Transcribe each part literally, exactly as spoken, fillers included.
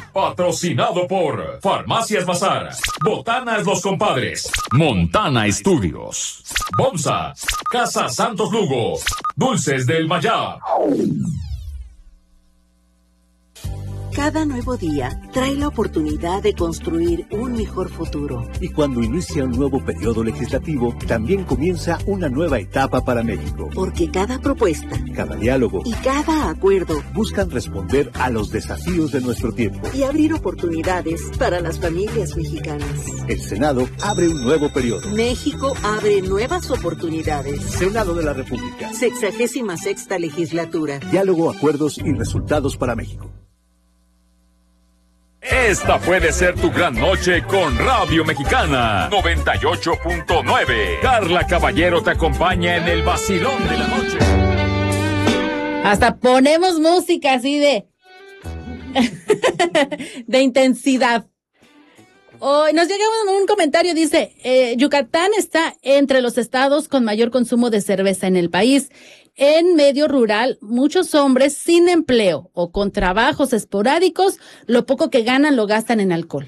Patrocinado por Farmacias Bazar, Botanas Los Compadres, Montana Estudios, Bonza, Casa Santos Lugo, Dulces del Mayab. Cada nuevo día trae la oportunidad de construir un mejor futuro. Y cuando inicia un nuevo periodo legislativo, también comienza una nueva etapa para México. Porque cada propuesta, cada diálogo y cada acuerdo buscan responder a los desafíos de nuestro tiempo y abrir oportunidades para las familias mexicanas. El Senado abre un nuevo periodo. México abre nuevas oportunidades. Senado de la República. Sexagésima sexta legislatura. Diálogo, acuerdos y resultados para México. Esta puede ser tu gran noche con Radio Mexicana noventa y ocho punto nueve. Carla Caballero te acompaña en el vacilón de la noche. Hasta ponemos música así de de intensidad. Hoy nos llega un, un comentario, dice, eh, Yucatán está entre los estados con mayor consumo de cerveza en el país. En medio rural, muchos hombres sin empleo o con trabajos esporádicos, lo poco que ganan lo gastan en alcohol.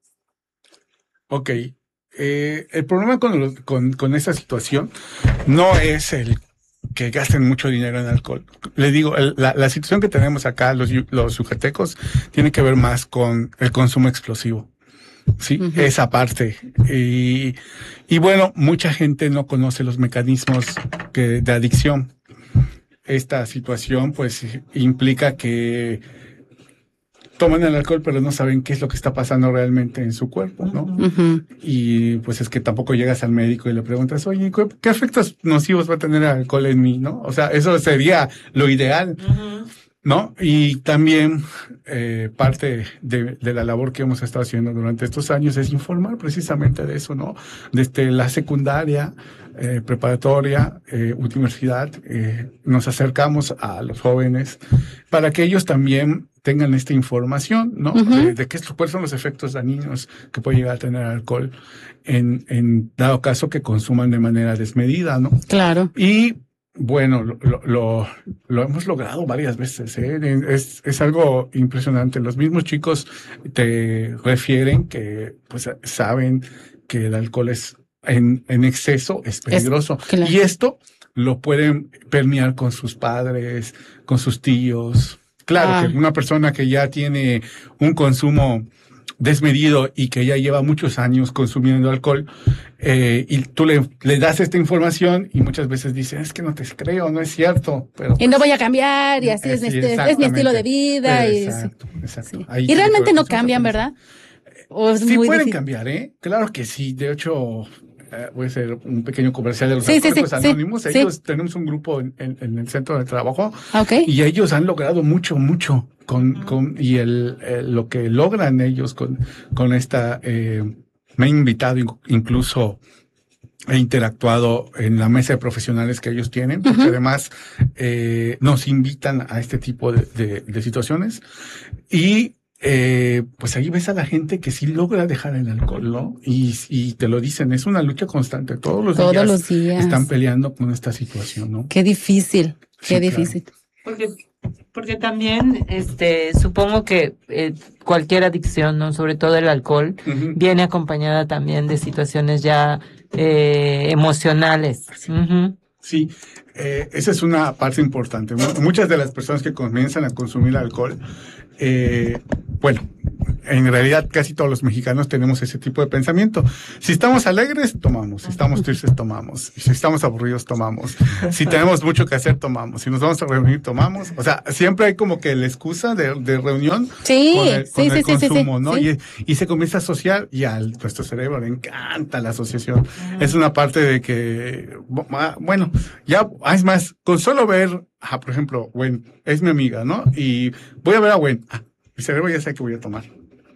Ok. Eh, el problema con, con, con esta situación no es el que gasten mucho dinero en alcohol. Le digo, el, la, la situación que tenemos acá, los, los yucatecos, tiene que ver más con el consumo explosivo. Sí, uh-huh. Esa parte. Y, y bueno, mucha gente no conoce los mecanismos que, de adicción. Esta situación pues implica que toman el alcohol pero no saben qué es lo que está pasando realmente en su cuerpo, ¿no? Uh-huh. Y pues es que tampoco llegas al médico y le preguntas, oye, ¿qué efectos nocivos va a tener el alcohol en mí, no? O sea, eso sería lo ideal, uh-huh. ¿no? Y también eh, parte de, de la labor que hemos estado haciendo durante estos años es informar precisamente de eso, ¿no? Desde la secundaria, eh, preparatoria, eh, universidad, eh, nos acercamos a los jóvenes para que ellos también tengan esta información, ¿no? Uh-huh. De, de qué, cuáles son los efectos dañinos que puede llegar a tener el alcohol en, en dado caso que consuman de manera desmedida, ¿no? Claro. Y bueno, lo, lo, lo hemos logrado varias veces, ¿eh? Es, es algo impresionante. Los mismos chicos te refieren que, pues, saben que el alcohol es en, en exceso es peligroso. Es, claro. Y esto lo pueden permear con sus padres, con sus tíos. Claro, ah. que una persona que ya tiene un consumo desmedido y que ya lleva muchos años consumiendo alcohol, eh, y tú le, le das esta información y muchas veces dicen, es que no te creo, no es cierto. Pero, y pues, no voy a cambiar, y así es, es, es mi estilo de vida. Exacto, y, exacto. Sí. Y realmente no cambian, ¿verdad? ¿O es sí muy pueden difícil? Cambiar, ¿eh? Claro que sí. De hecho, eh, voy a hacer un pequeño comercial de los sí, Alcohólicos sí, sí, Anónimos. Sí, ellos sí. Tenemos un grupo en, en, en el centro de trabajo, okay. Y ellos han logrado mucho, mucho con, con y el, el lo que logran ellos con, con esta, eh, me han invitado incluso he interactuado en la mesa de profesionales que ellos tienen, porque uh-huh. además eh, nos invitan a este tipo de, de, de situaciones y eh, pues ahí ves a la gente que sí logra dejar el alcohol, ¿no? Y, y te lo dicen, es una lucha constante, todos los, todos días, los días están peleando con esta situación, ¿no? Qué difícil, qué sí, difícil. Claro. Porque Porque también, este, supongo que eh, cualquier adicción, ¿no? Sobre todo el alcohol, uh-huh. viene acompañada también de situaciones ya eh, emocionales. Uh-huh. Sí, eh, esa es una parte importante. Muchas de las personas que comienzan a consumir alcohol, eh, bueno, en realidad casi todos los mexicanos tenemos ese tipo de pensamiento. Si estamos alegres, tomamos. Si estamos tristes, tomamos. Si estamos aburridos, tomamos. Si tenemos mucho que hacer, tomamos. Si nos vamos a reunir, tomamos. O sea, siempre hay como que la excusa de, de reunión sí, con el, sí, con sí, el sí, consumo, sí, ¿no? Sí. Y, y se comienza a asociar y a nuestro cerebro le encanta la asociación. Uh-huh. Es una parte de que, bueno, ya, es más, con solo ver, ah, por ejemplo, Gwen es mi amiga, ¿no? Y voy a ver a Gwen. Ah, mi cerebro ya sabe que voy a tomar.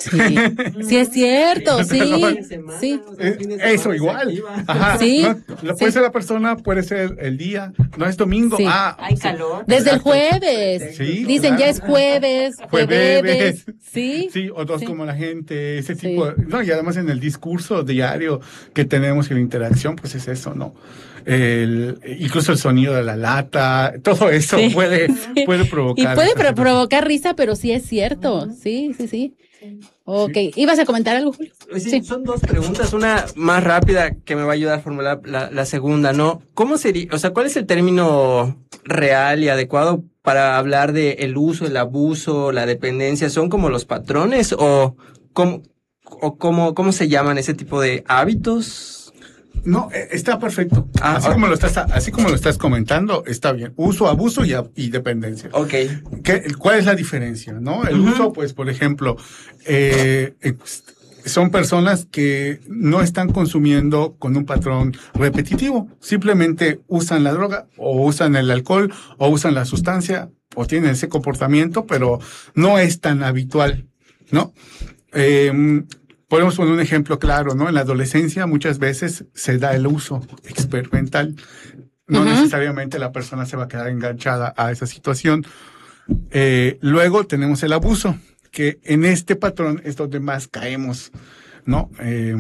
Sí, sí es cierto, sí, sí. Eso igual. Ajá. Sí, ¿no? Puede sí. ser la persona, puede ser el día, no es domingo. Sí. Ah, Hay sí. calor. Desde el Exacto. jueves. Sí, Dicen claro. ya es jueves, Jueves. jueves. Sí. Sí, o dos Sí. como la gente, ese Sí. tipo. de- no, y además en el discurso diario que tenemos y la interacción, pues es eso, ¿no? El, incluso el sonido de la lata, todo eso Sí. puede, Sí. puede Y provocar. puede esa pro- situación. provocar risa, pero sí es cierto. Sí, sí, sí. Ok. ¿Ibas a comentar algo, Julio? Sí, Sí. son dos preguntas, una más rápida que me va a ayudar a formular la, la segunda, ¿no? ¿Cómo sería, o sea, cuál es el término real y adecuado para hablar de el uso, el abuso, la dependencia? ¿Son como los patrones o cómo, o cómo, cómo se llaman ese tipo de hábitos? No, eh, está perfecto. Ah, así ok. como lo estás, así como lo estás comentando, está bien. Uso, abuso y, a- y dependencia. Ok. ¿Qué, ¿Cuál es la diferencia? ¿No? El Ujú. uso, pues, por ejemplo, eh, ex- son personas que no están consumiendo con un patrón repetitivo. Simplemente usan la droga o usan el alcohol o usan la sustancia o tienen ese comportamiento, pero no es tan habitual, ¿no? Eh, podemos poner un ejemplo claro, ¿no? En la adolescencia muchas veces se da el uso experimental. No Ujú. necesariamente la persona se va a quedar enganchada a esa situación. Eh, luego tenemos el abuso, que en este patrón es donde más caemos, ¿no? Eh,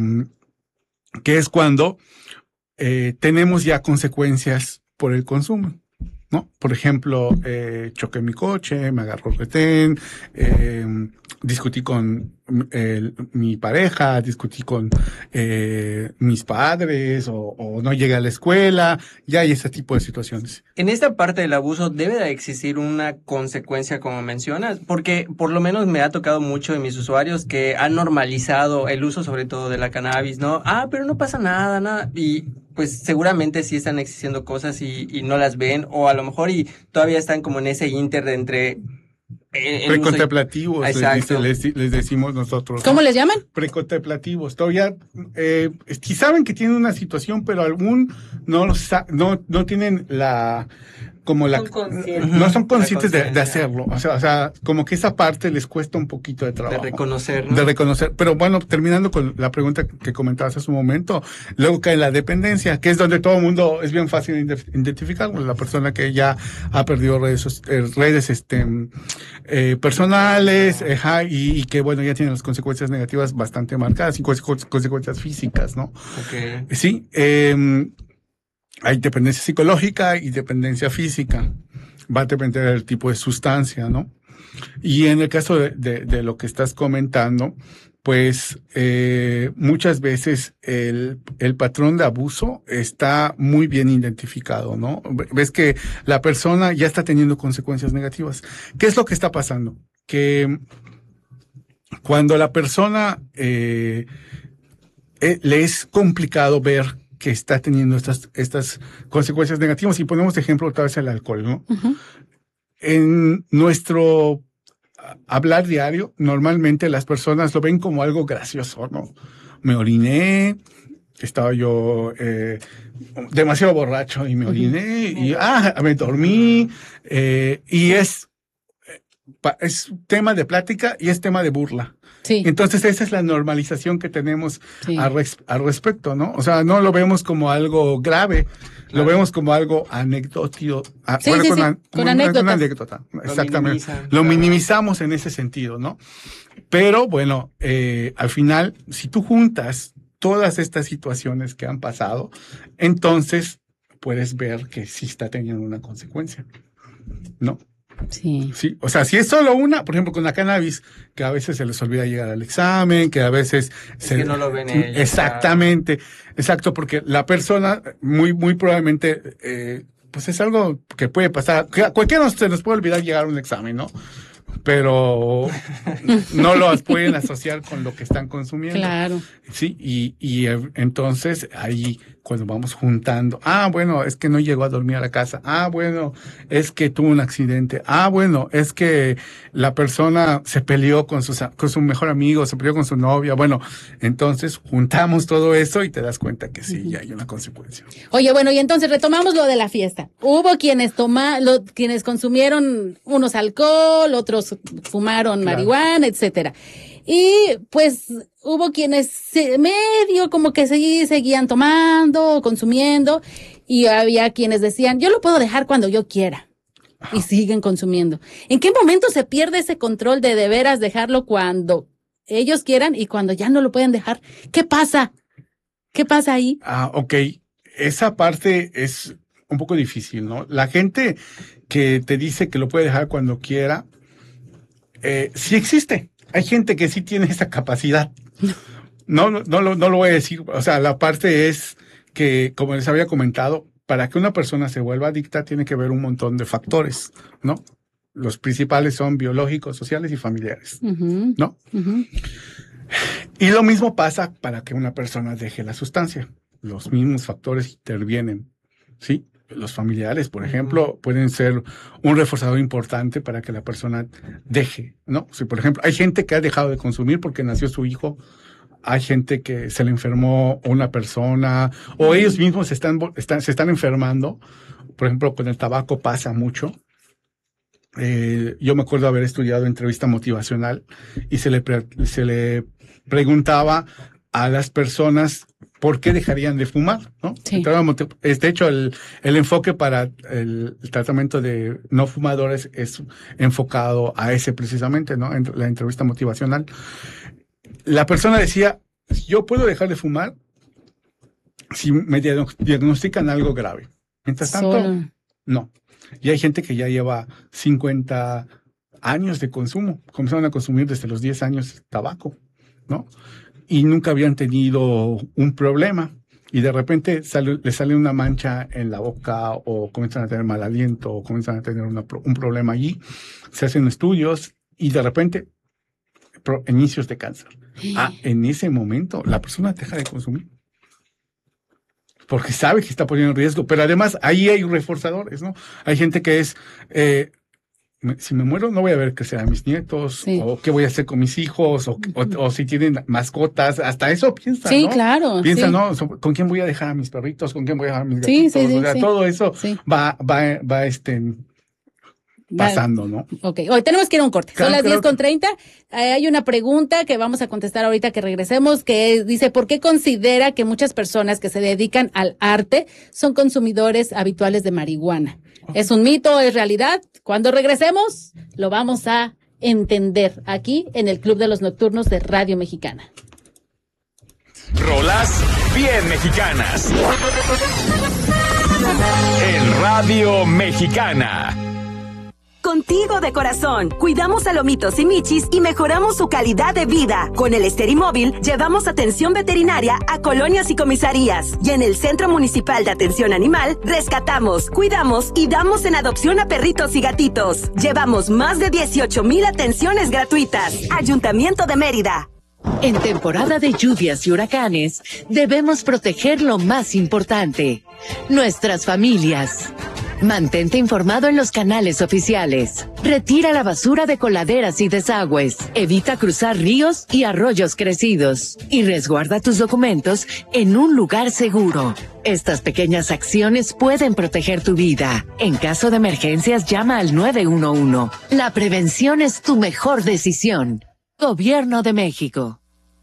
que es cuando eh, tenemos ya consecuencias por el consumo, ¿no? Por ejemplo, eh, choqué mi coche, me agarró el retén, eh, discutí con eh, mi pareja, discutí con eh, mis padres o, o no llegué a la escuela, ya hay ese tipo de situaciones. En esta parte del abuso debe de existir una consecuencia, como mencionas, porque por lo menos me ha tocado mucho de mis usuarios que han normalizado el uso sobre todo de la cannabis, ¿no? Ah, pero no pasa nada, nada. Y pues seguramente sí están existiendo cosas y, y no las ven, o a lo mejor y todavía están como en ese inter de entre el, el uso y- Precontemplativos, les, Exacto. dice- les, les decimos nosotros. ¿Cómo ¿no? les llaman? Precontemplativos. Todavía, eh, sí saben que tienen una situación, pero algún no, lo sa- no, no tienen la, como la, Son conscientes. no son conscientes de, de conciencia. hacerlo. O sea, o sea, como que esa parte les cuesta un poquito de de trabajo. reconocer, ¿no? De reconocer. Pero bueno, terminando con la pregunta que comentabas hace un momento, luego cae la dependencia, que es donde todo el mundo es bien fácil de identificar, pues, la persona que ya ha perdido redes, soc- eh, redes este, eh, personales, ajá, y, y que bueno, ya tiene las consecuencias negativas bastante marcadas y conse- consecuencias físicas, ¿no? Ok. Sí, eh, hay dependencia psicológica y dependencia física. Va a depender del tipo de sustancia, ¿no? Y en el caso de, de, de lo que estás comentando, pues eh, muchas veces el, el patrón de abuso está muy bien identificado, ¿no? Ves que la persona ya está teniendo consecuencias negativas. ¿Qué es lo que está pasando? Que cuando la persona eh, eh, le es complicado ver que está teniendo estas, estas consecuencias negativas, y ponemos de ejemplo otra vez el alcohol, ¿no? Ujú. En nuestro hablar diario, normalmente las personas lo ven como algo gracioso, ¿no? Me oriné, estaba yo eh, demasiado borracho y me oriné, y ah, me dormí, eh, y es, pa- es tema de plática y es tema de burla. Sí, Entonces esa es la normalización que tenemos sí. al, res- al respecto, ¿no? O sea, no lo vemos como algo grave, lo Claro. vemos como algo anecdótico. ah, Sí, sí, sí, an- con una- anécdotas. una anécdota, exactamente. minimizan, Lo claro. minimizamos en ese sentido, ¿no? Pero bueno, eh, al final, si tú juntas todas estas situaciones que han pasado, entonces puedes ver que sí está teniendo una consecuencia, ¿no? Sí. Sí, o sea, si es solo una, por ejemplo, con la cannabis, que a veces se les olvida llegar al examen, que a veces Es se... que no lo ven ellos. Exactamente, exacto, porque la persona muy, muy probablemente, eh, pues es algo que puede pasar, que a cualquiera se nos puede olvidar llegar a un examen, ¿no? Pero no lo pueden asociar con lo que están consumiendo. Claro. Sí, y, y eh, entonces ahí cuando vamos juntando, ah, bueno, es que no llegó a dormir a la casa, ah, bueno, es que tuvo un accidente, ah, bueno, es que la persona se peleó con, sus, con su mejor amigo, se peleó con su novia, bueno, entonces juntamos todo eso y te das cuenta que sí, ya hay una consecuencia. Oye, bueno, y entonces retomamos lo de la fiesta. Hubo quienes toma, lo, quienes consumieron unos alcohol, otros fumaron Claro. marihuana, etcétera. Y pues hubo quienes se, medio como que seguí, seguían tomando, consumiendo, y había quienes decían, yo lo puedo dejar cuando yo quiera. Y siguen consumiendo. ¿En qué momento se pierde ese control de de veras dejarlo cuando ellos quieran y cuando ya no lo pueden dejar? ¿Qué pasa? ¿Qué pasa ahí? Ah, ok. Esa parte es un poco difícil, ¿no? La gente que te dice que lo puede dejar cuando quiera, eh, sí existe. Hay gente que sí tiene esa capacidad. No, no, no, lo, no lo voy a decir. O sea, la parte es que, como les había comentado, para que una persona se vuelva adicta tiene que ver un montón de factores, ¿no? Los principales son biológicos, sociales y familiares, uh-huh. ¿no? Uh-huh. Y lo mismo pasa para que una persona deje la sustancia. Los mismos factores intervienen, ¿sí? Los familiares, por ejemplo, pueden ser un reforzador importante para que la persona deje, ¿no? Si, por ejemplo, hay gente que ha dejado de consumir porque nació su hijo. Hay gente que se le enfermó una persona, o ellos mismos se están, están, se están enfermando. Por ejemplo, con el tabaco pasa mucho. Eh, yo me acuerdo haber estudiado entrevista motivacional y se le, pre, se le preguntaba a las personas por qué dejarían de fumar, ¿no? Sí. De hecho, el, el enfoque para el, el tratamiento de no fumadores es enfocado a ese precisamente, ¿no? En la entrevista motivacional. La persona decía, yo puedo dejar de fumar si me diagnostican algo grave. Mientras tanto, Solo. no. Y hay gente que ya lleva cincuenta años de consumo. Comenzaron a consumir desde los diez años tabaco, ¿no? Y nunca habían tenido un problema. Y de repente sale, le sale una mancha en la boca o comienzan a tener mal aliento o comienzan a tener una, un problema allí. Se hacen estudios y de repente inicios de cáncer. Ah, en ese momento la persona deja de consumir porque sabe que está poniendo en riesgo, pero además ahí hay reforzadores, ¿no? Hay gente que es, eh, me, si me muero no voy a ver crecer a mis nietos, sí. o qué voy a hacer con mis hijos, o, o, o si tienen mascotas, hasta eso piensa, sí, ¿no? Claro, piensa, sí. ¿no? ¿Con quién voy a dejar a mis perritos? ¿Con quién voy a dejar a mis gatitos? Sí, sí, sí, o sea, sí. todo eso sí. va, va, va, este... pasando, ¿no? Ok, hoy tenemos que ir a un corte. Claro, Son las diez con treinta. Eh, hay una pregunta que vamos a contestar ahorita que regresemos, que dice, ¿por qué considera que muchas personas que se dedican al arte son consumidores habituales de marihuana? Oh. ¿Es un mito? ¿Es realidad? Cuando regresemos, lo vamos a entender aquí en el Club de los Nocturnos de Radio Mexicana. Rolas bien mexicanas. En Radio Mexicana. Contigo de corazón, cuidamos a lomitos y michis y mejoramos su calidad de vida. Con el Esterimóvil llevamos atención veterinaria a colonias y comisarías. Y en el Centro Municipal de Atención Animal, rescatamos, cuidamos y damos en adopción a perritos y gatitos. Llevamos más de dieciocho mil atenciones gratuitas. Ayuntamiento de Mérida. En temporada de lluvias y huracanes, debemos proteger lo más importante, nuestras familias. Mantente informado en los canales oficiales. Retira la basura de coladeras y desagües. Evita cruzar ríos y arroyos crecidos. Y resguarda tus documentos en un lugar seguro. Estas pequeñas acciones pueden proteger tu vida. En caso de emergencias, llama al nueve uno uno. La prevención es tu mejor decisión. Gobierno de México.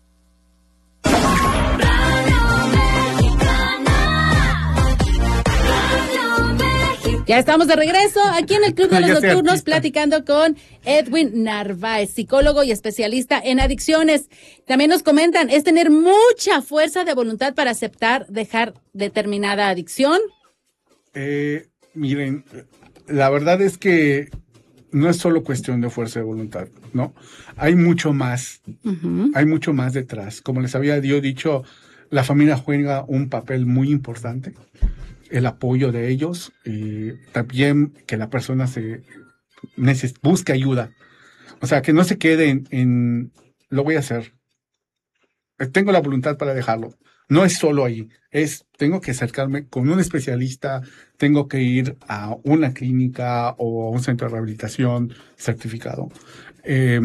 Ya estamos de regreso aquí en el Club de los Nocturnos platicando con Edwin Narváez, psicólogo y especialista en adicciones. También nos comentan, ¿es tener mucha fuerza de voluntad para aceptar dejar determinada adicción? Eh, miren, la verdad es que no es solo cuestión de fuerza de voluntad, ¿no? Hay mucho más, uh-huh. hay mucho más detrás. Como les había yo dicho, la familia juega un papel muy importante. El apoyo de ellos y también que la persona se neces- busque ayuda. O sea, que no se quede en, en lo voy a hacer. Tengo la voluntad para dejarlo. No es solo ahí. Es, tengo que acercarme con un especialista, tengo que ir a una clínica o a un centro de rehabilitación certificado. Eh,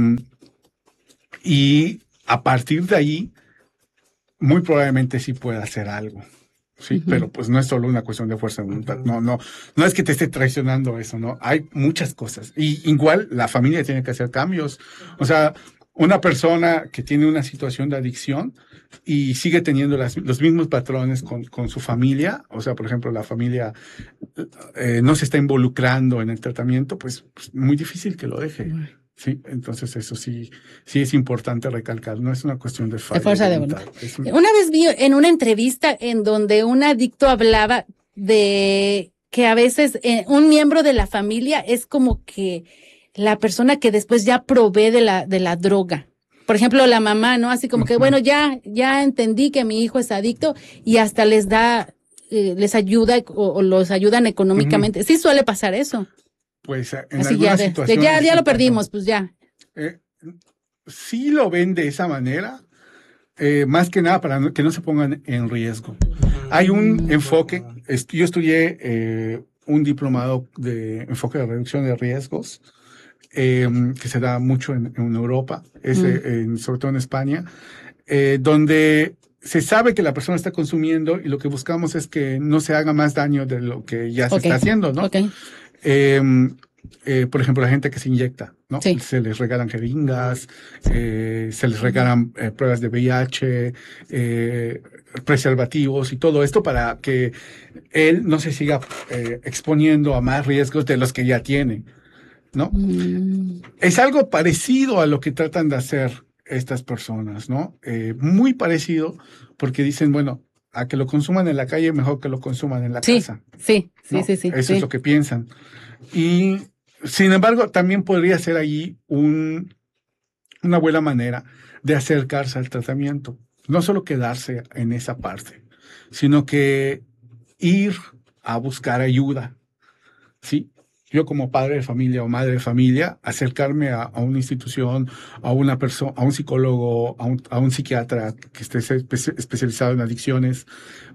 y a partir de ahí, muy probablemente sí pueda hacer algo. Sí, uh-huh. Pero pues no es solo una cuestión de fuerza de voluntad. No, no, no es que te esté traicionando eso, ¿no? Hay muchas cosas. Y igual la familia tiene que hacer cambios. O sea, una persona que tiene una situación de adicción y sigue teniendo las, los mismos patrones con, con su familia, o sea, por ejemplo, la familia eh, no se está involucrando en el tratamiento, pues, pues muy difícil que lo deje. Sí, entonces eso sí, sí es importante recalcar, no es una cuestión de falla de fuerza de voluntad. voluntad. Un... Una vez vi en una entrevista en donde un adicto hablaba de que a veces eh, un miembro de la familia es como que la persona que después ya provee de la, de la droga. Por ejemplo, la mamá, ¿no? Así como que, bueno, ya, ya entendí que mi hijo es adicto y hasta les da, eh, les ayuda o, o los ayudan económicamente. Uh-huh. Sí suele pasar eso. Pues en Así algunas ya, de, situaciones. de ya, ya lo perdimos, pues ya. Eh, sí lo ven de esa manera, eh, más que nada para no, que no se pongan en riesgo. Hay un enfoque, est- yo estudié eh, un diplomado de enfoque de reducción de riesgos, eh, que se da mucho en, en Europa, es, mm. eh, en, sobre todo en España, eh, donde se sabe que la persona está consumiendo y lo que buscamos es que no se haga más daño de lo que ya se okay. está haciendo, ¿no? Okay. Eh, eh, por ejemplo, la gente que se inyecta, ¿no? Sí. Se les regalan jeringas, eh, se les regalan eh, pruebas de V I H, eh, preservativos y todo esto para que él no se siga eh, exponiendo a más riesgos de los que ya tiene, ¿no? Mm. Es algo parecido a lo que tratan de hacer estas personas, ¿no? Eh, muy parecido, porque dicen, bueno, a que lo consuman en la calle, mejor que lo consuman en la sí, casa. Sí, sí, ¿no? sí, sí. Eso sí. es lo que piensan. Y, sin embargo, también podría ser allí un, una buena manera de acercarse al tratamiento. No solo quedarse en esa parte, sino que ir a buscar ayuda, ¿sí? Yo como padre de familia o madre de familia, acercarme a, a una institución, a una persona, a un psicólogo, a un, a un psiquiatra que esté espe- especializado en adicciones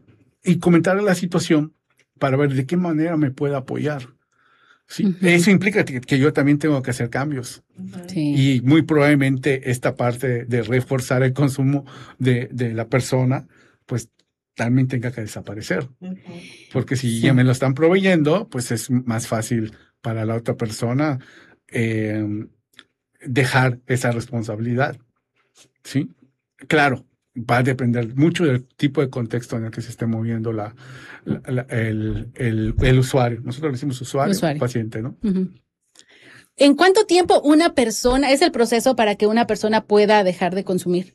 y comentarle la situación para ver de qué manera me puede apoyar. Sí, uh-huh. Eso implica que, que yo también tengo que hacer cambios. Uh-huh. Sí. Y muy probablemente esta parte de reforzar el consumo de, de la persona, pues también tenga que desaparecer. Uh-huh. Porque si sí. ya me lo están proveyendo, pues es más fácil para la otra persona eh, dejar esa responsabilidad. ¿Sí? Claro, va a depender mucho del tipo de contexto en el que se esté moviendo la, la, la, el, el, el usuario. Nosotros le decimos usuario, usuario. paciente, ¿no? Uh-huh. ¿En cuánto tiempo una persona, es el proceso para que una persona pueda dejar de consumir?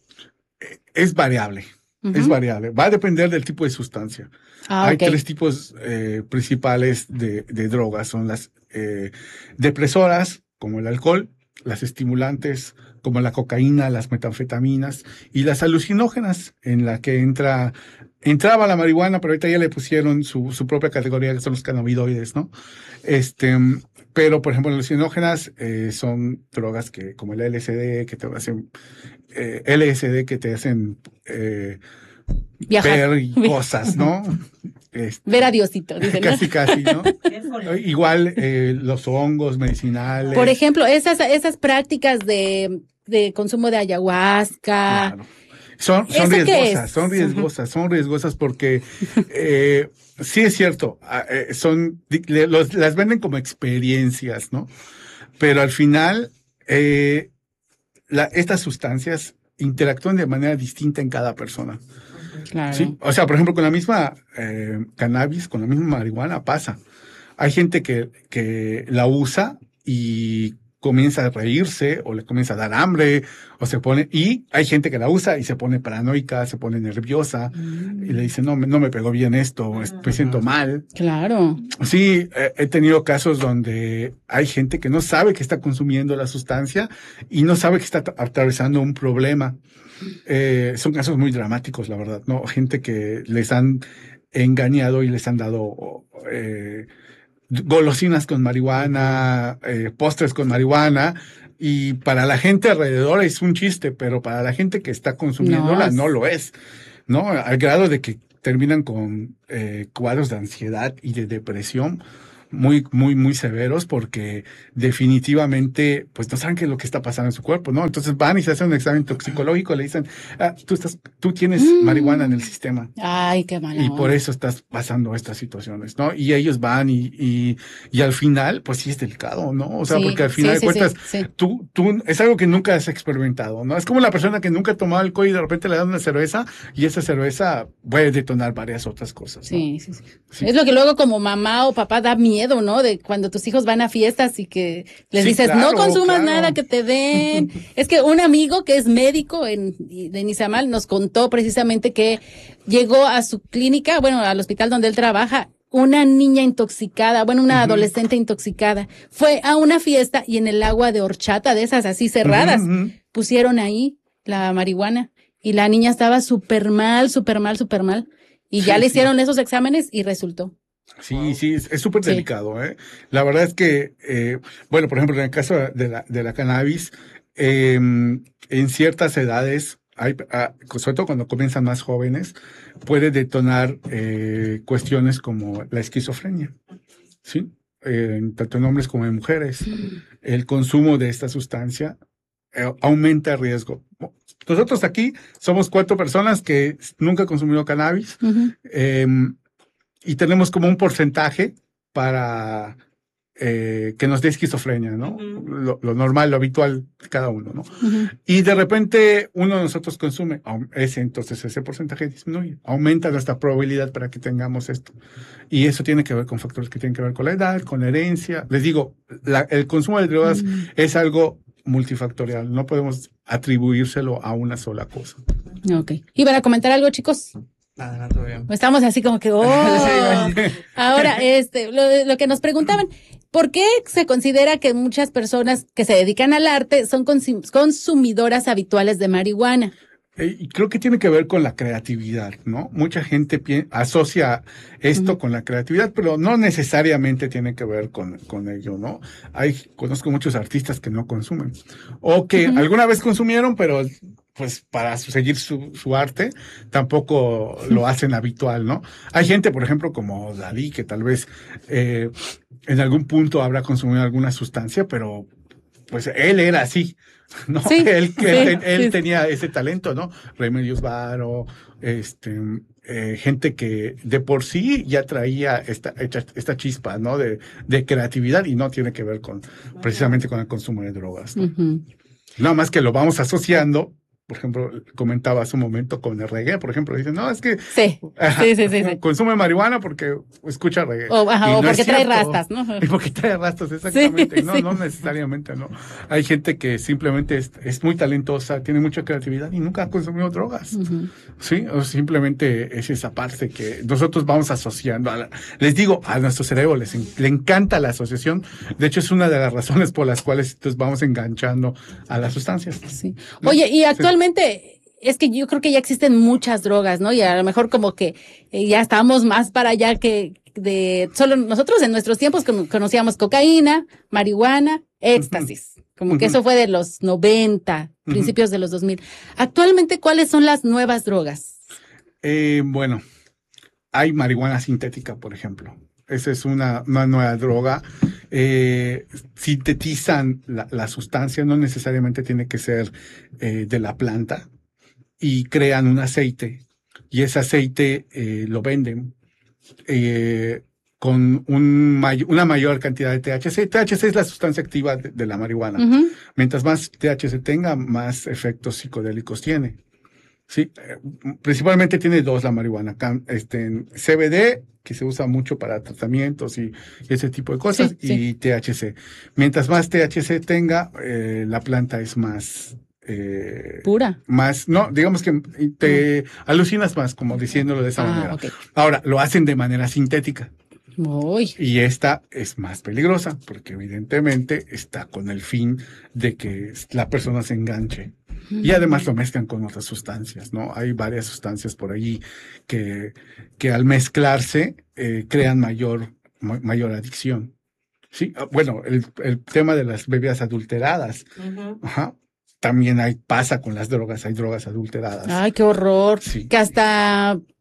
Es variable. Uh-huh. Es variable. Va a depender del tipo de sustancia. Ah, Hay okay. tres tipos eh, principales de, de drogas. Son las eh, depresoras, como el alcohol, las estimulantes, como la cocaína, las metanfetaminas, y las alucinógenas, en la que entra, entraba la marihuana, pero ahorita ya le pusieron su, su propia categoría, que son los cannabinoides, ¿no? Este, pero, por ejemplo, las alucinógenas eh, son drogas que, como el L S D, que te hacen, eh, L S D que te hacen eh, ver cosas, ¿no? Este, ver a Diosito, dicen, ¿no? Casi, casi, ¿no? Igual eh, los hongos medicinales. Por ejemplo, esas, esas prácticas de, de consumo de ayahuasca. Claro. Son, son riesgosas, son riesgosas, son riesgosas porque eh, sí es cierto, eh, son, los, las venden como experiencias, ¿no? Pero al final, eh, la, estas sustancias interactúan de manera distinta en cada persona. Claro. ¿Sí? O sea, por ejemplo, con la misma eh, cannabis, con la misma marihuana pasa. Hay gente que, que la usa y comienza a reírse o le comienza a dar hambre o se pone, y hay gente que la usa y se pone paranoica, se pone nerviosa mm. y le dice, no, no me pegó bien esto, me siento mal. Claro. Sí, eh, he tenido casos donde hay gente que no sabe que está consumiendo la sustancia y no sabe que está atravesando un problema. Eh, son casos muy dramáticos, la verdad, ¿no? Gente que les han engañado y les han dado eh, golosinas con marihuana, eh, postres con marihuana, y para la gente alrededor es un chiste, pero para la gente que está consumiéndola no, no lo es, ¿no? Al grado de que terminan con eh, cuadros de ansiedad y de depresión muy, muy, muy severos porque definitivamente, pues no saben qué es lo que está pasando en su cuerpo, ¿no? Entonces van y se hacen un examen toxicológico, le dicen, ah, tú estás, tú tienes Mm. marihuana en el sistema. Ay, qué mala Y onda. por eso estás pasando estas situaciones, ¿no? Y ellos van y, y, y al final, pues sí es delicado, ¿no? O sea, Sí, porque al final sí, de sí, cuentas, sí, sí. tú, tú, es algo que nunca has experimentado, ¿no? Es como la persona que nunca ha tomado alcohol y de repente le dan una cerveza y esa cerveza puede detonar varias otras cosas, ¿no? Sí, sí, sí. Sí. Es lo que luego como mamá o papá da miedo, ¿no? De cuando tus hijos van a fiestas y que les Sí, dices, claro, no consumas claro. nada que te den. Es que un amigo que es médico en, de Izamal nos contó precisamente que llegó a su clínica, bueno, al hospital donde él trabaja, una niña intoxicada, bueno, una Ujú. adolescente intoxicada. Fue a una fiesta y en el agua de horchata, de esas así cerradas, Ujú, ujú. pusieron ahí la marihuana y la niña estaba súper mal, súper mal, súper mal. Y ya Sí, le sí. hicieron esos exámenes y resultó. Sí, sí, es es súper Sí. delicado, ¿eh? La verdad es que, eh, bueno, por ejemplo, en el caso de la, de la cannabis, eh, en ciertas edades, hay, ah, sobre todo cuando comienzan más jóvenes, puede detonar eh, cuestiones como la esquizofrenia, ¿sí? Eh, tanto en hombres como en mujeres. El consumo de esta sustancia eh, aumenta el riesgo. Nosotros aquí somos cuatro personas que nunca han consumido cannabis. Ujú. Eh, y tenemos como un porcentaje para eh, que nos dé esquizofrenia, ¿no? Ujú. Lo, lo normal, lo habitual de cada uno, ¿no? Ujú. Y de repente uno de nosotros consume, aum- ese entonces ese porcentaje disminuye, aumenta nuestra probabilidad para que tengamos esto. Y eso tiene que ver con factores que tienen que ver con la edad, con la herencia. Les digo, la- el consumo de drogas Mm. es algo multifactorial, no podemos atribuírselo a una sola cosa. Ok. ¿Iban a comentar algo, chicos? Nada, nada, todo bien. Estamos así como que, oh. Ahora, este, lo, lo que nos preguntaban, ¿por qué se considera que muchas personas que se dedican al arte son consum- consumidoras habituales de marihuana? Eh, Y creo que tiene que ver con la creatividad, ¿no? Mucha gente pi- asocia esto Ujú. con la creatividad, pero no necesariamente tiene que ver con, con ello, ¿no? Hay, conozco muchos artistas que no consumen, o que Ujú. alguna vez consumieron, pero pues para su- seguir su, su arte tampoco lo hacen habitual, ¿no? Hay gente, por ejemplo, como Dalí, que tal vez eh, en algún punto habrá consumido alguna sustancia, pero pues él era así, ¿no? Sí, él que- sí, él, él sí. tenía ese talento, ¿no? Remedios Varo, este, eh, gente que de por sí ya traía esta, esta, esta chispa, ¿no? De, de creatividad y no tiene que ver con, precisamente con el consumo de drogas, ¿no? Ujú. Nada más que lo vamos asociando. Por ejemplo, comentaba hace un momento con el reggae, por ejemplo, dicen, no, es que Sí, ajá, sí, sí, sí, sí. consume marihuana porque escucha reggae. O, ajá, Y o no es porque trae cierto. rastas, ¿no? Y porque trae rastas, exactamente. Sí, no, sí. no necesariamente, no. Hay gente que simplemente es, es muy talentosa, tiene mucha creatividad y nunca ha consumido drogas. Ujú. Sí, o simplemente es esa parte que nosotros vamos asociando. A la- les digo, a nuestro cerebro les en- le encanta la asociación. De hecho, es una de las razones por las cuales entonces vamos enganchando a las sustancias. Sí. ¿No? Oye, y Sí. actualmente es que yo creo que ya existen muchas drogas, ¿no? Y a lo mejor como que eh, ya estamos más para allá que de solo nosotros en nuestros tiempos cono- conocíamos cocaína, marihuana, éxtasis. Como que Ujú. eso fue de los noventa, Ujú. principios de los dos mil. Actualmente, ¿cuáles son las nuevas drogas? Eh, bueno, hay marihuana sintética, por ejemplo. Esa es una, una nueva droga. Eh, sintetizan la, la sustancia, no necesariamente tiene que ser eh, de la planta, y crean un aceite. Y ese aceite eh, lo venden eh, con un may- una mayor cantidad de T H C. T H C es la sustancia activa de, de la marihuana. Ujú. Mientras más T H C tenga, más efectos psicodélicos tiene. Sí, eh, principalmente tiene dos la marihuana, cam- este, C B D, que se usa mucho para tratamientos y, y ese tipo de cosas, Sí, sí. y T H C. Mientras más T H C tenga, eh, la planta es más, eh, Pura. más, no, digamos que te alucinas más, como diciéndolo de esa Ah, manera. ok. Ahora, lo hacen de manera sintética. Uy. Y esta es más peligrosa, porque evidentemente está con el fin de que la persona se enganche. Y además lo mezclan con otras sustancias, ¿no? Hay varias sustancias por allí que, que al mezclarse eh, crean mayor, ma- mayor adicción. Sí, ah, bueno, el, el tema de las bebidas adulteradas, Ujú. ajá, también hay, pasa con las drogas, hay drogas adulteradas. Ay, qué horror. Sí. Que hasta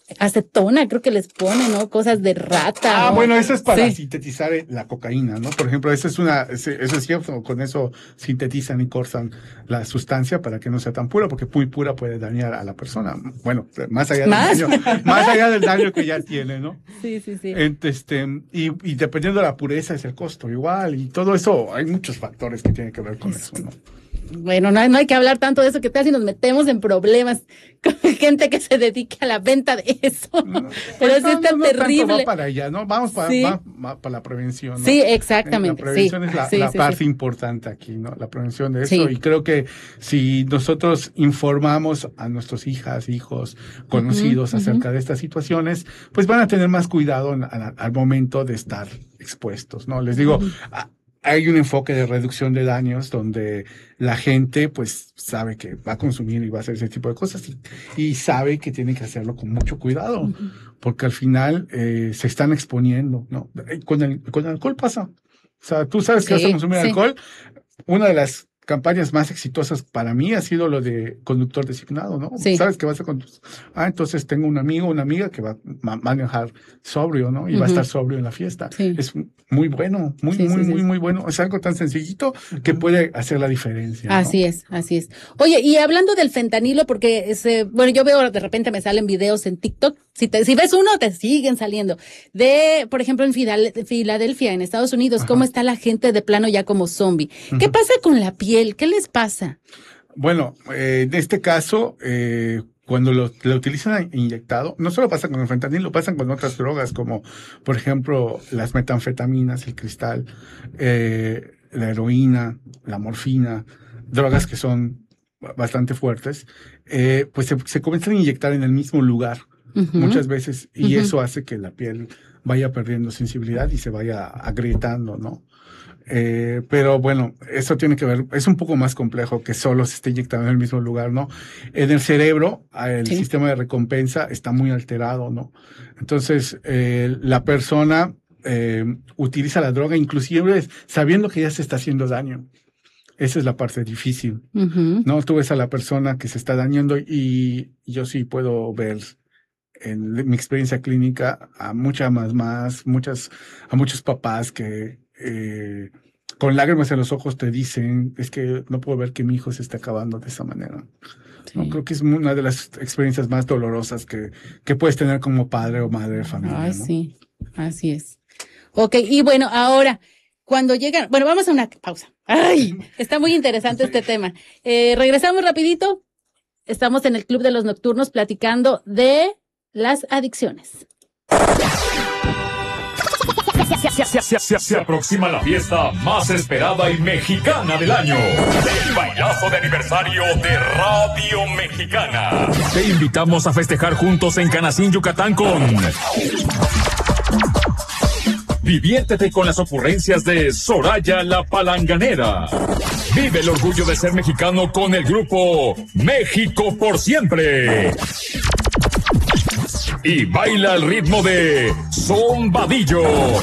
acetona, creo que les pone, ¿no? Cosas de rata. Ah, ¿no? bueno, eso es para Sí. sintetizar la cocaína, ¿no? Por ejemplo, eso es una, eso es cierto, con eso sintetizan y cortan la sustancia para que no sea tan pura, porque muy pura puede dañar a la persona. Bueno, más allá del ¿Más? daño, más allá del daño que ya tiene, ¿no? Sí, sí, sí. Este, y, y dependiendo de la pureza es el costo igual, y todo eso, hay muchos factores que tienen que ver con eso, ¿no? Bueno, no hay, no hay que hablar tanto de eso, que tal si nos metemos en problemas con gente que se dedique a la venta de eso. No, Pero pues sí no, está no, no tanto terrible. va para allá, ¿no? Vamos para, Sí. va- va para la prevención, ¿no? Sí, exactamente. La prevención sí. es la, Sí, la sí, parte sí. importante aquí, ¿no? La prevención de eso. Sí. Y creo que si nosotros informamos a nuestros hijas, hijos, conocidos Ujú, acerca ujú. de estas situaciones, pues van a tener más cuidado en- al, al momento de estar expuestos, ¿no? Les digo, a- hay un enfoque de reducción de daños donde la gente pues sabe que va a consumir y va a hacer ese tipo de cosas y, y sabe que tiene que hacerlo con mucho cuidado, Ujú. porque al final eh, se están exponiendo, ¿no? Eh, Con el, con el alcohol pasa. O sea, tú sabes que Sí, vas a consumir sí. alcohol. Una de las campañas más exitosas para mí ha sido lo de conductor designado, ¿no? Sí. Sabes que vas a conducir. Ah, entonces tengo un amigo, una amiga que va a ma- manejar sobrio, ¿no? Y va a Ujú. estar sobrio en la fiesta. Sí. Es muy bueno, muy, Sí, muy, sí, sí. muy, muy bueno. Es algo tan sencillito que puede hacer la diferencia, ¿no? Así es, así es. Oye, y hablando del fentanilo, porque ese, bueno, yo veo de repente me salen videos en TikTok. Si te, si ves uno, te siguen saliendo. De, por ejemplo, en Fidal- Filadelfia, en Estados Unidos, Ajá. cómo está la gente de plano ya como zombie. ¿Qué Ujú. pasa con la piel? ¿Qué les pasa? Bueno, eh, en este caso, eh, cuando lo, lo utilizan inyectado, no solo pasa con el fentanilo, pasan con otras drogas como, por ejemplo, las metanfetaminas, el cristal, eh, la heroína, la morfina, drogas que son bastante fuertes, eh, pues se, se comienzan a inyectar en el mismo lugar Ujú. muchas veces y Ujú. eso hace que la piel vaya perdiendo sensibilidad y se vaya agrietando, ¿no? Eh, pero bueno, eso tiene que ver, es un poco más complejo que solo se esté inyectando en el mismo lugar, ¿no? En el cerebro, el Sí. sistema de recompensa está muy alterado, ¿no? Entonces, eh, la persona eh, utiliza la droga inclusive sabiendo que ya se está haciendo daño. Esa es la parte difícil, Ujú. ¿no? Tú ves a la persona que se está dañando y yo sí puedo ver en mi experiencia clínica a muchas más, más, muchas, a muchos papás que eh, con lágrimas en los ojos te dicen, es que no puedo ver que mi hijo se esté acabando de esa manera. No, Sí. creo que es una de las experiencias más dolorosas que, que puedes tener como padre o madre de familia. Ay, ¿no? sí, así es. Ok, y bueno, ahora, cuando llegan, bueno, vamos a una pausa. Ay, está muy interesante este tema. Eh, regresamos rapidito. Estamos en el Club de los Nocturnos platicando de las adicciones. Se, se- se- se aproxima la fiesta más esperada y mexicana del año. El bailazo de aniversario de Radio Mexicana. Te invitamos a festejar juntos en Canacín, Yucatán con... Diviértete con las ocurrencias de Soraya la Palanganera. Vive el orgullo de ser mexicano con el grupo México por Siempre. Y baila al ritmo de Zombadillo.